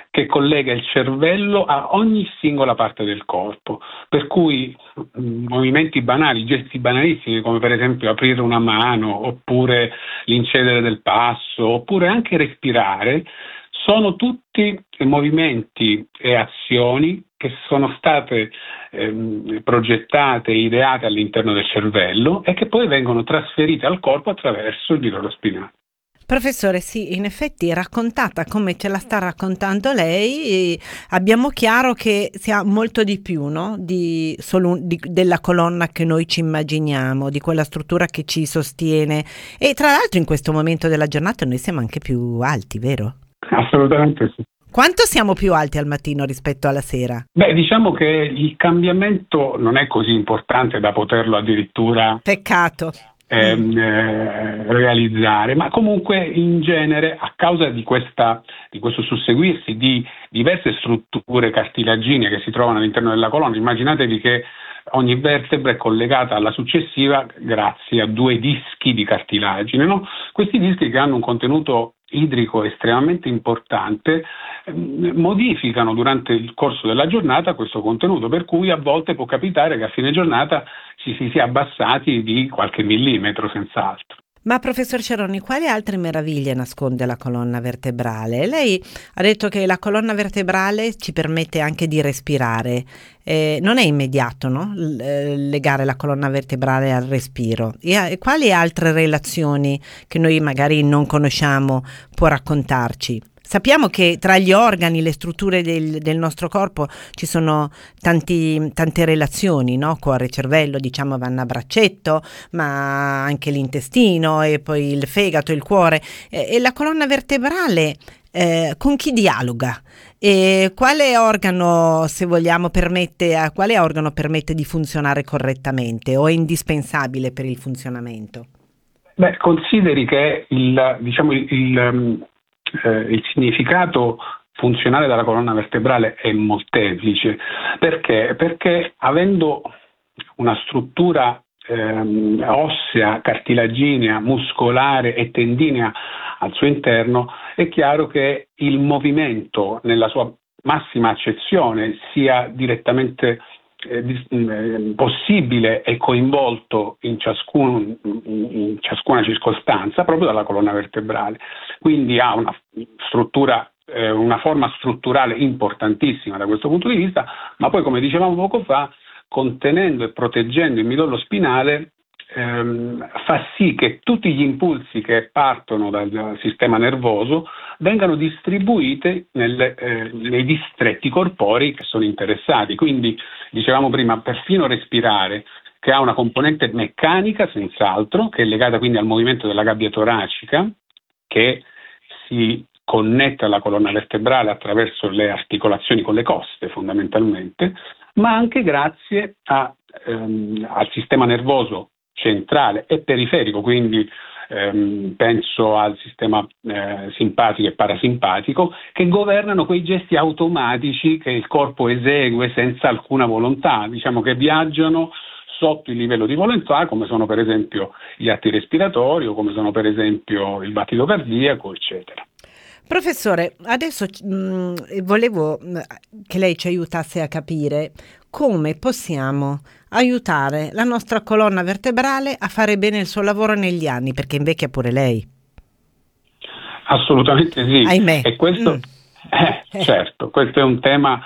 che collega il cervello a ogni singola parte del corpo, per cui movimenti banali, gesti banalissimi come per esempio aprire una mano oppure l'incedere del passo oppure anche respirare sono tutti movimenti e azioni che sono state progettate e ideate all'interno del cervello e che poi vengono trasferite al corpo attraverso il girone spinale. Professore, sì, in effetti raccontata come ce la sta raccontando lei, abbiamo chiaro che sia molto di più, no? Della colonna che noi ci immaginiamo, di quella struttura che ci sostiene. E tra l'altro in questo momento della giornata noi siamo anche più alti, vero? Assolutamente sì. Quanto siamo più alti al mattino rispetto alla sera? Beh, diciamo che il cambiamento non è così importante da poterlo addirittura Peccato. realizzare, ma comunque in genere a causa di questo susseguirsi di diverse strutture cartilaginee che si trovano all'interno della colonna, immaginatevi che ogni vertebra è collegata alla successiva grazie a 2 dischi di cartilagine, no? Questi dischi, che hanno un contenuto idrico estremamente importante, modificano durante il corso della giornata questo contenuto, per cui a volte può capitare che a fine giornata ci si sia abbassati di qualche millimetro senz'altro. Ma professor Ceroni, quali altre meraviglie nasconde la colonna vertebrale? Lei ha detto che la colonna vertebrale ci permette anche di respirare. Non è immediato, no? Legare la colonna vertebrale al respiro. E quali altre relazioni che noi magari non conosciamo può raccontarci? Sappiamo che tra gli organi, le strutture del nostro corpo ci sono tante relazioni, no? Cuore e cervello, diciamo, vanno a braccetto, ma anche l'intestino e poi il fegato, il cuore. E la colonna vertebrale con chi dialoga? E quale organo, se vogliamo, a quale organo permette di funzionare correttamente o è indispensabile per il funzionamento? Beh, consideri che il significato funzionale della colonna vertebrale è molteplice. Perché? Perché avendo una struttura ossea, cartilaginea, muscolare e tendinea al suo interno, è chiaro che il movimento nella sua massima accezione sia direttamente possibile e coinvolto in ciascuna circostanza proprio dalla colonna vertebrale. Quindi ha una forma strutturale importantissima da questo punto di vista, ma poi, come dicevamo poco fa, contenendo e proteggendo il midollo spinale, fa sì che tutti gli impulsi che partono dal sistema nervoso vengano distribuiti nei distretti corporei che sono interessati. Quindi, dicevamo prima, perfino respirare, che ha una componente meccanica senz'altro, che è legata quindi al movimento della gabbia toracica, che si connette alla colonna vertebrale attraverso le articolazioni con le coste fondamentalmente, ma anche grazie al sistema nervoso centrale e periferico, quindi penso al sistema simpatico e parasimpatico, che governano quei gesti automatici che il corpo esegue senza alcuna volontà, diciamo che viaggiano sotto il livello di volontà, come sono per esempio gli atti respiratori o come sono per esempio il battito cardiaco, eccetera. Professore, adesso volevo che lei ci aiutasse a capire come possiamo aiutare la nostra colonna vertebrale a fare bene il suo lavoro negli anni, perché invecchia pure lei. Assolutamente sì. Ahimè. E questo, certo, questo è un tema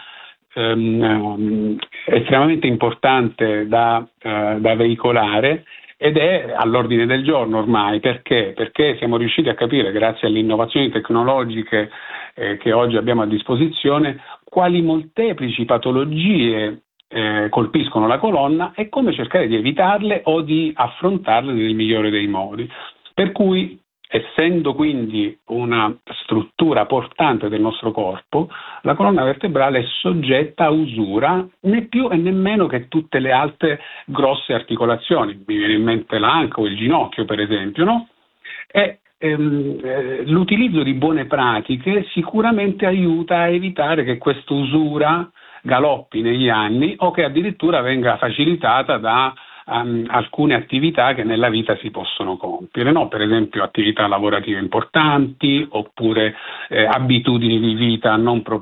estremamente importante da veicolare, ed è all'ordine del giorno ormai. Perché? Perché siamo riusciti a capire, grazie alle innovazioni tecnologiche che oggi abbiamo a disposizione, quali molteplici patologie colpiscono la colonna e come cercare di evitarle o di affrontarle nel migliore dei modi. Per cui, essendo quindi una struttura portante del nostro corpo, la colonna vertebrale è soggetta a usura né più e nemmeno che tutte le altre grosse articolazioni. Mi viene in mente l'anca o il ginocchio, per esempio, no? E l'utilizzo di buone pratiche sicuramente aiuta a evitare che questa usura galoppi negli anni o che addirittura venga facilitata da alcune attività che nella vita si possono compiere, no? Per esempio attività lavorative importanti oppure abitudini di vita non